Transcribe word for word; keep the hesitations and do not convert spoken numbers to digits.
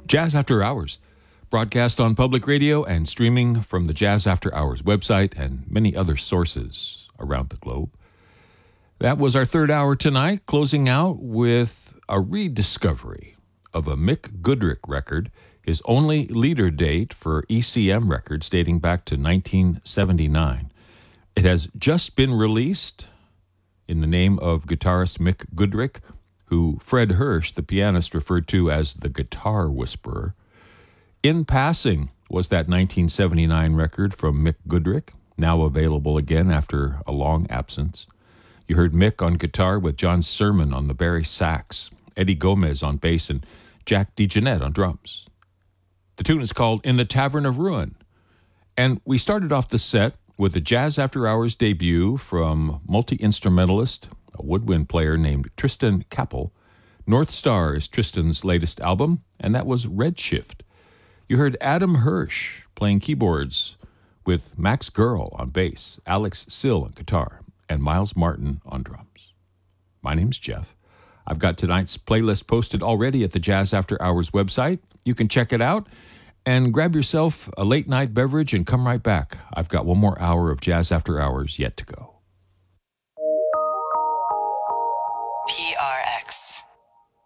Jazz After Hours, broadcast on public radio and streaming from the Jazz After Hours website and many other sources around the globe. That was our third hour tonight, closing out with a rediscovery of a Mick Goodrick record, his only leader date for E C M records dating back to nineteen seventy-nine. It has just been released in the name of guitarist Mick Goodrick, who Fred Hirsch, the pianist, referred to as the Guitar Whisperer. In Passing was that nineteen seventy-nine record from Mick Goodrick, now available again after a long absence. You heard Mick on guitar with John Sermon on the Barry sax, Eddie Gomez on bass, and Jack DeJohnette on drums. The tune is called In the Tavern of Ruin. And we started off the set with a Jazz After Hours debut from multi-instrumentalist, a woodwind player named Tristan Kappel. North Star is Tristan's latest album, and that was Redshift. You heard Adam Hirsch playing keyboards with Max Gerl on bass, Alex Sill on guitar, and Miles Martin on drums. My name's Jeff. I've got tonight's playlist posted already at the Jazz After Hours website. You can check it out and grab yourself a late night beverage and come right back. I've got one more hour of Jazz After Hours yet to go.